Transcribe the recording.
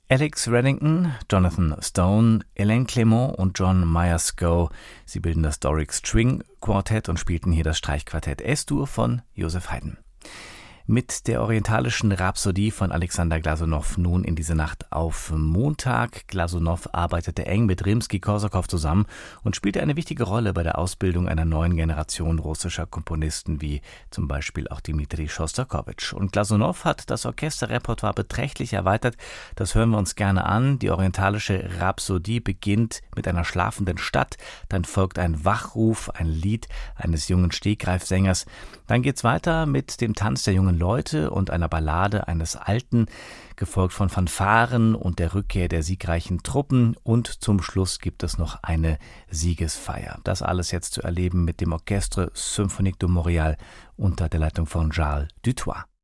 Alex Reddington, Jonathan Stone, Elaine Clement und John Myers-Go. Sie bilden das Doric String Quartett und spielten hier das Streichquartett S-Dur von Joseph Haydn. Mit der orientalischen Rhapsodie von Alexander Glasunow nun in diese Nacht auf Montag. Glasunow arbeitete eng mit Rimski-Korsakow zusammen und spielte eine wichtige Rolle bei der Ausbildung einer neuen Generation russischer Komponisten, wie zum Beispiel auch Dmitri Schostakowitsch. Und Glasunow hat das Orchesterrepertoire beträchtlich erweitert. Das hören wir uns gerne an. Die orientalische Rhapsodie beginnt mit einer schlafenden Stadt, dann folgt ein Wachruf, ein Lied eines jungen Stegreifsängers. Dann geht's weiter mit dem Tanz der jungen Leute und einer Ballade eines Alten, gefolgt von Fanfaren und der Rückkehr der siegreichen Truppen. Und zum Schluss gibt es noch eine Siegesfeier. Das alles jetzt zu erleben mit dem Orchestre Symphonique de Montréal unter der Leitung von Charles Dutoit.